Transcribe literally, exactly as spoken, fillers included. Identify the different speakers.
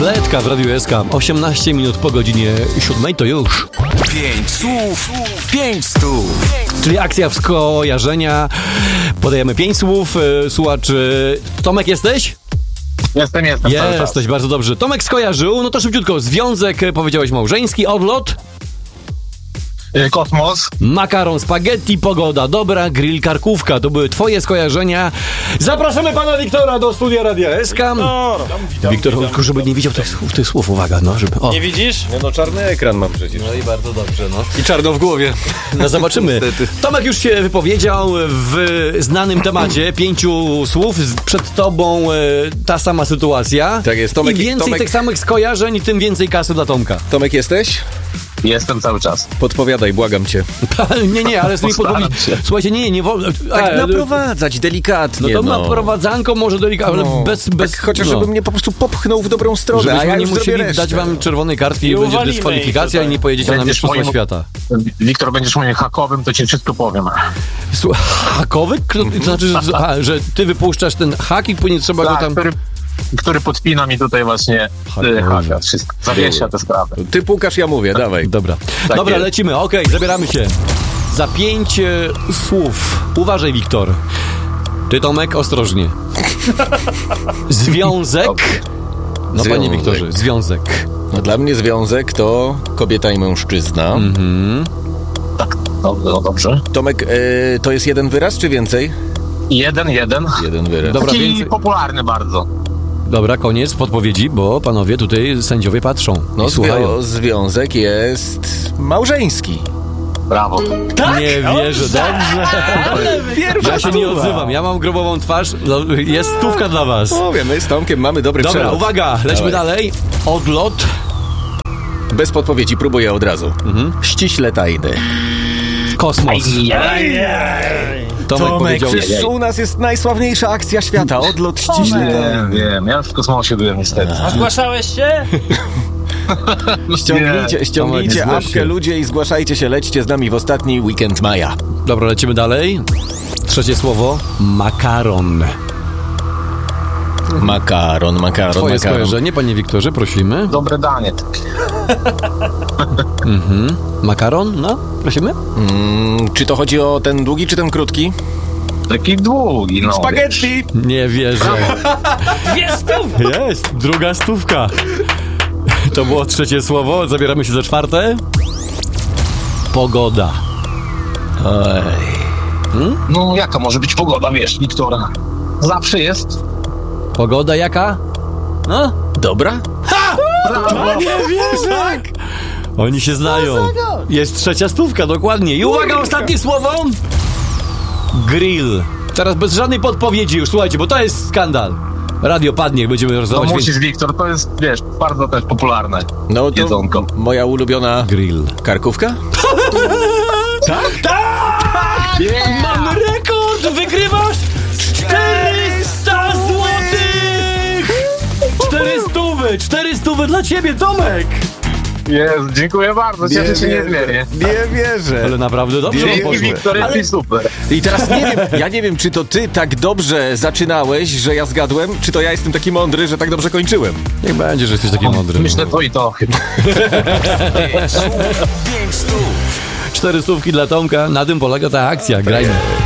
Speaker 1: Atletka w Radiu S K. osiemnaście minut po godzinie siódmej to już.
Speaker 2: Pięć słów, pięć stów.
Speaker 1: Czyli akcja skojarzenia. Podajemy pięć słów. Słuchacz, Tomek jesteś?
Speaker 3: Jestem, jestem.
Speaker 1: Jesteś, bardzo dobrze. Tomek skojarzył, no to szybciutko. Związek, powiedziałeś małżeński, odlot.
Speaker 3: Kosmos.
Speaker 1: Makaron, spaghetti, pogoda, dobra, grill, karkówka. To były twoje skojarzenia. Zapraszamy pana Wiktora do studia Radia S K.
Speaker 4: No,
Speaker 1: Wiktor, tylko żeby nie widział tych słów, tych słów, uwaga, no, żeby... O.
Speaker 4: nie widzisz?
Speaker 2: Nie no, czarny ekran mam przecież.
Speaker 1: No i bardzo dobrze, no.
Speaker 2: I czarno w głowie.
Speaker 1: No zobaczymy. Tomek już się wypowiedział w znanym temacie. Pięciu słów. Przed tobą e, ta sama sytuacja.
Speaker 2: Tak jest. Tomek,
Speaker 1: I więcej
Speaker 2: Tomek,
Speaker 1: tych samych skojarzeń, tym więcej kasy dla Tomka.
Speaker 2: Tomek, jesteś?
Speaker 3: Jestem cały czas.
Speaker 2: Podpowiadaj, błagam cię.
Speaker 1: nie, nie, ale z tymi
Speaker 3: Postaram
Speaker 1: podpowiedzi...
Speaker 3: się.
Speaker 1: Słuchajcie, nie, nie wolno...
Speaker 2: Tak
Speaker 1: e,
Speaker 2: naprowadzać
Speaker 1: No
Speaker 2: delikatnie,
Speaker 1: to
Speaker 2: no.
Speaker 1: naprowadzanko może delikatnie, ale
Speaker 2: No,
Speaker 1: bez... bez
Speaker 2: tak chociaż
Speaker 1: no.
Speaker 2: żeby mnie po prostu popchnął w dobrą stronę,
Speaker 1: Żebyśmy
Speaker 2: a ja
Speaker 1: nie
Speaker 2: już
Speaker 1: musieli
Speaker 2: zrobię resztę.
Speaker 1: dać wam czerwonej kartki i,
Speaker 4: I
Speaker 1: będzie
Speaker 4: uwalimy
Speaker 1: dyskwalifikacja
Speaker 4: ich
Speaker 1: i nie pojedziecie na
Speaker 3: Będziesz
Speaker 1: Mistrzostwa
Speaker 3: moim-
Speaker 1: Świata.
Speaker 3: Wiktor, będziesz moim hakowym, to ci wszystko powiem.
Speaker 1: Słuchaj, hakowy? Kto- To znaczy, że, a, że ty wypuszczasz ten hak i później trzeba go
Speaker 3: Tak,
Speaker 1: tam...
Speaker 3: który, który podpina mi tutaj właśnie
Speaker 1: Hakowy.
Speaker 3: y, haka. Wszystko. Zawiesza tę sprawę.
Speaker 2: Ty pukasz, ja mówię, dawaj.
Speaker 1: Dobra,
Speaker 3: Tak
Speaker 1: dobra,
Speaker 3: jest.
Speaker 1: lecimy, okej, zabieramy się. Za pięć e, słów. Uważaj, Wiktor. Ty, Tomek, ostrożnie. Związek. No, panie
Speaker 2: Związek.
Speaker 1: Wiktorze, związek.
Speaker 2: No, dla mnie związek to kobieta i mężczyzna.
Speaker 1: Mhm.
Speaker 3: Tak, no, no dobrze.
Speaker 2: Tomek, e, to jest jeden wyraz, czy więcej?
Speaker 3: Jeden, jeden.
Speaker 2: Jeden wyraz.
Speaker 1: Dobra,
Speaker 3: Taki
Speaker 1: więcej.
Speaker 3: popularny bardzo.
Speaker 1: Dobra, koniec podpowiedzi, bo panowie tutaj sędziowie patrzą
Speaker 2: No,
Speaker 1: i słuchają.
Speaker 2: zwią- związek jest małżeński.
Speaker 3: Brawo.
Speaker 1: Nie wierzę, dobrze. Ja się nie odzywam, ja mam grobową twarz. No, jest stówka dla was.
Speaker 2: Mówię, my z Tomkiem mamy dobry
Speaker 1: Dobra,
Speaker 2: przelot.
Speaker 1: uwaga, lecimy
Speaker 2: Dawaj.
Speaker 1: dalej. Odlot.
Speaker 2: Bez podpowiedzi, próbuję od razu.
Speaker 1: Mhm.
Speaker 2: Ściśle tajny.
Speaker 1: Kosmos. Tomek powiedział...
Speaker 2: przecież u nas jest najsławniejsza akcja świata. Odlot ściśle tajny.
Speaker 3: Wiem, wiem. Ja już w kosmosie byłem niestety.
Speaker 4: A zgłaszałeś się?
Speaker 2: Ściągnijcie,
Speaker 1: Nie,
Speaker 2: ściągnijcie
Speaker 1: Tomek, zgłoś się.
Speaker 2: apkę ludzie i zgłaszajcie się, lećcie z nami w ostatni weekend maja.
Speaker 1: Dobra, lecimy dalej. Trzecie słowo. Makaron.
Speaker 2: Makaron, makaron,
Speaker 1: Twoje
Speaker 2: makaron.
Speaker 1: skojarzenie, panie Wiktorze, prosimy.
Speaker 3: Dobre danie takie.
Speaker 1: Mhm. Makaron, no, prosimy.
Speaker 2: Mm, czy to chodzi o ten długi, czy ten krótki?
Speaker 3: Taki długi, no.
Speaker 2: Spaghetti!
Speaker 1: Nie wierzę.
Speaker 4: Jest tu!
Speaker 1: Jest, druga stówka. To było trzecie słowo, zabieramy się za czwarte. Pogoda.
Speaker 2: Oj.
Speaker 3: No jaka może być pogoda, wiesz, Wiktora? Zawsze jest.
Speaker 1: Pogoda jaka? No?
Speaker 2: Dobra?
Speaker 1: Nie wierzę. Tak. Oni się znają. Jest trzecia stówka, dokładnie. I uwaga, ostatnie słowo. Grill. Teraz bez żadnej podpowiedzi już, słuchajcie, bo to jest skandal. Radio padnie, będziemy
Speaker 3: No
Speaker 1: rozdawać.
Speaker 3: musisz, Wiktor, to jest, wiesz, bardzo też popularne.
Speaker 2: No to
Speaker 3: Jedzonko.
Speaker 2: moja ulubiona
Speaker 1: Grill.
Speaker 2: karkówka?
Speaker 1: Mamy rekord! Wygrywasz czterysta złotych! czterysta, czterysta dla ciebie, Tomek!
Speaker 3: Jest, dziękuję bardzo, cieszę się niezmiernie.
Speaker 2: Nie wierzę.
Speaker 1: Ale naprawdę dobrze wam
Speaker 3: Dzięki,
Speaker 1: poszło.
Speaker 3: Wiktor, jesteś super.
Speaker 2: I teraz nie wiem, ja nie wiem, czy to ty tak dobrze zaczynałeś, że ja zgadłem, czy to ja jestem taki mądry, że tak dobrze kończyłem.
Speaker 1: Niech będzie, że jesteś taki mądry.
Speaker 3: Myślę to i to chyba.
Speaker 2: Pięć stów.
Speaker 1: Cztery stówki dla Tomka, na tym polega ta akcja, grajmy.